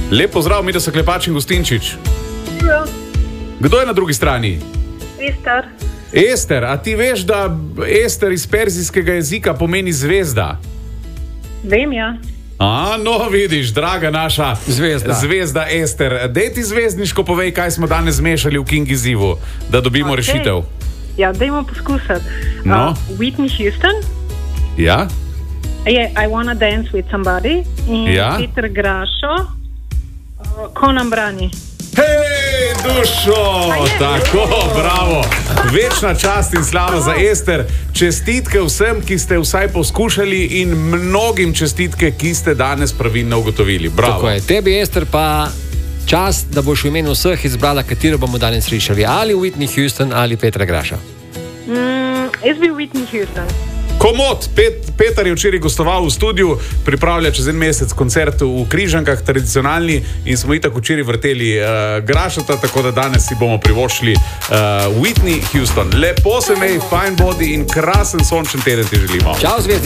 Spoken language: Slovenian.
Lep pozdrav, mi da so Klepač in Gustinčič. Ja. Kdo je na drugi strani? Ester. Ester, a ti veš, da Ester iz perzijskega jezika pomeni zvezda? Vem, ja. No vidiš, draga naša zvezda Ester. Dej ti zvezdniško povej, kaj smo danes zmešali v King izzivu, da dobimo rešitev. Ja, dajmo poskusati. No. Whitney Houston. Ja? I Wanna Dance With Somebody. In Ja. Peter Grašo. Ko nam brani. Hej, dušo! Tako, bravo! Večna čast in slava za Ester. Čestitke vsem, ki ste vsaj poskušali in mnogim čestitke, ki ste danes pravilno ugotovili. Bravo. Tako je. Tebi, Ester, pa čast, da boš v imenu vseh izbrala, katero bomo danes slišali. Ali Whitney Houston ali Petra Graša. Jaz bi Whitney Houston. Komod, Petar je včeraj gostoval v studiu, pripravlja čez en mesec koncert v Križankah, tradicionalni, in smo itak včeraj vrteli Grašata, tako da danes si bomo privoščili Whitney Houston. Lepo se mej, fine body in krasen sončen teden ti želimo. Čau, zvezdi.